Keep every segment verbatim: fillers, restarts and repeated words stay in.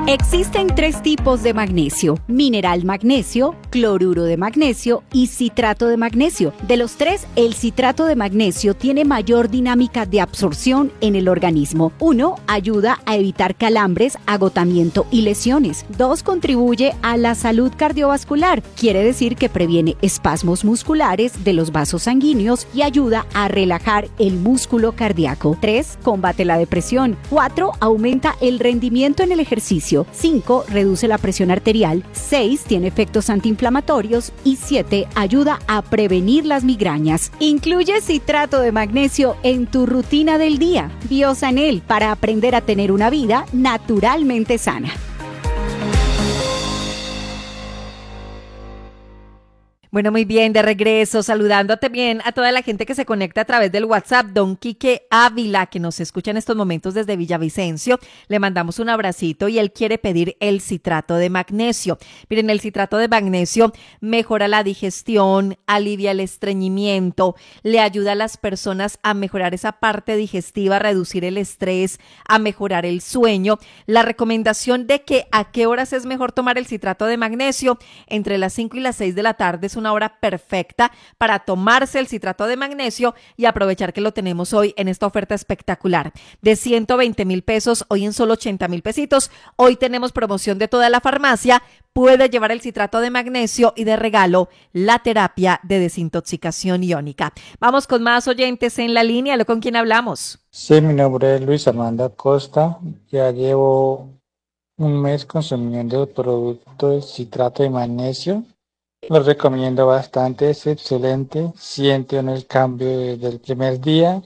Existen tres tipos de magnesio: mineral magnesio, cloruro de magnesio y citrato de magnesio. De los tres, el citrato de magnesio tiene mayor dinámica de absorción en el organismo. Uno, ayuda a evitar calambres, agotamiento y lesiones. Dos, contribuye a la salud cardiovascular. Quiere decir que previene espasmos musculares de los vasos sanguíneos y ayuda a relajar el músculo cardíaco. Tres, combate la depresión. Cuatro, aumenta el rendimiento en el ejercicio. Cinco, reduce la presión arterial. Seis, tiene efectos antiinflamatorios. Y siete, ayuda a prevenir las migrañas. Incluye citrato de magnesio en tu rutina del día. Biosanel, para aprender a tener una vida naturalmente sana. Bueno, muy bien, de regreso, saludándote bien a toda la gente que se conecta a través del WhatsApp. Don Quique Ávila, que nos escucha en estos momentos desde Villavicencio, le mandamos un abracito y él quiere pedir el citrato de magnesio. Miren, el citrato de magnesio mejora la digestión, alivia el estreñimiento, le ayuda a las personas a mejorar esa parte digestiva, a reducir el estrés, a mejorar el sueño. La recomendación de que a qué horas es mejor tomar el citrato de magnesio, entre las cinco y las seis de la tarde es una hora perfecta para tomarse el citrato de magnesio y aprovechar que lo tenemos hoy en esta oferta espectacular de ciento veinte mil pesos, hoy en solo ochenta mil pesitos. Hoy tenemos promoción de toda la farmacia. Puede llevar el citrato de magnesio y de regalo la terapia de desintoxicación iónica. Vamos con más oyentes en la línea. ¿Con quién hablamos? Sí, mi nombre es Luis Armando Acosta. Ya llevo un mes consumiendo el producto del citrato de magnesio. Lo recomiendo bastante, es excelente. Siente uno el cambio desde el primer día.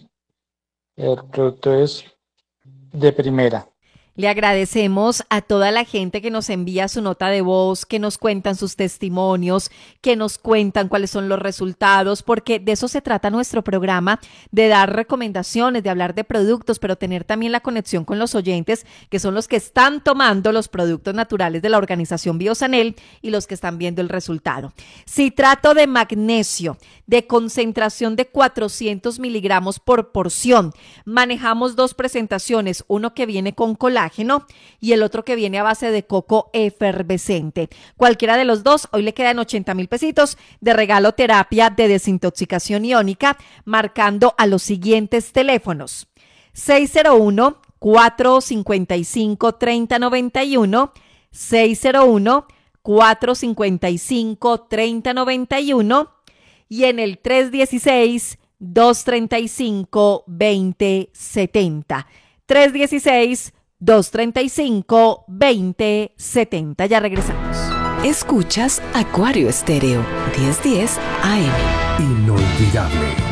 El producto es de primera. Le agradecemos a toda la gente que nos envía su nota de voz, que nos cuentan sus testimonios, que nos cuentan cuáles son los resultados, porque de eso se trata nuestro programa, de dar recomendaciones, de hablar de productos, pero tener también la conexión con los oyentes, que son los que están tomando los productos naturales de la organización Biosanel y los que están viendo el resultado. Citrato de magnesio, de concentración de cuatrocientos miligramos por porción. Manejamos dos presentaciones, uno que viene con colágeno y el otro que viene a base de coco efervescente. Cualquiera de los dos, hoy le quedan ochenta mil pesitos de regalo terapia de desintoxicación iónica, marcando a los siguientes teléfonos: seis cero uno, cuatro cinco cinco, tres cero nueve uno, seis cero uno, cuatro cinco cinco, tres cero nueve uno y en el tres uno seis, dos tres cinco, dos cero siete cero. tres uno seis, dos tres cinco, dos cero siete cero. Ya regresamos. Escuchas Acuario Estéreo, diez diez A M. Inolvidable.